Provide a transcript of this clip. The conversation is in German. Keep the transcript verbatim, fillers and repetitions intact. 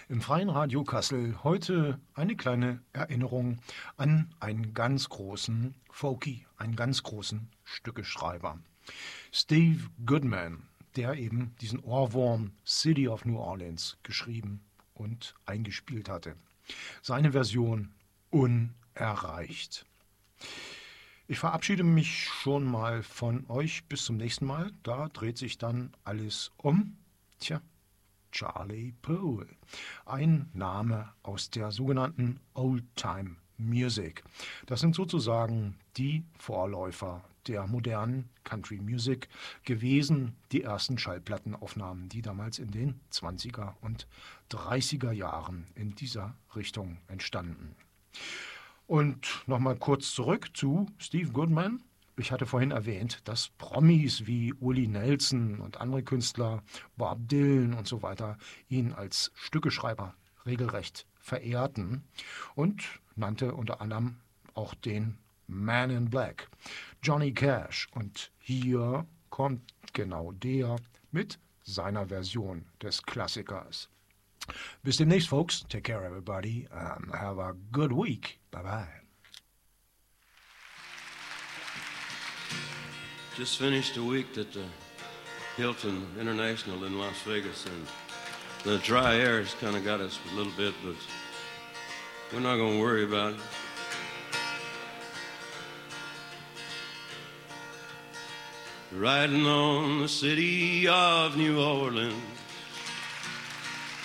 Im Freien Radio Kassel heute eine kleine Erinnerung an einen ganz großen Folky, einen ganz großen Stückeschreiber. Steve Goodman, der eben diesen Ohrwurm City of New Orleans geschrieben und eingespielt hatte. Seine Version unerreicht. Ich verabschiede mich schon mal von euch. Bis zum nächsten Mal. Da dreht sich dann alles um. Tja, Charlie Poole. Ein Name aus der sogenannten Old-Time Music. Das sind sozusagen die Vorläufer der modernen Country Music gewesen, die ersten Schallplattenaufnahmen, die damals in den zwanziger und dreißiger Jahren in dieser Richtung entstanden. Und nochmal kurz zurück zu Steve Goodman. Ich hatte vorhin erwähnt, dass Promis wie Willie Nelson und andere Künstler, Bob Dylan und so weiter, ihn als Stückeschreiber regelrecht verehrten und nannte unter anderem auch den Man in Black, Johnny Cash. Und hier kommt genau der mit seiner Version des Klassikers. Bis demnächst, folks. Take care, everybody, and have a good week. Bye-bye. Just finished a week at the Hilton International in Las Vegas, and the dry air has kind of got us a little bit, but we're not going to worry about it. Riding on the city of New Orleans,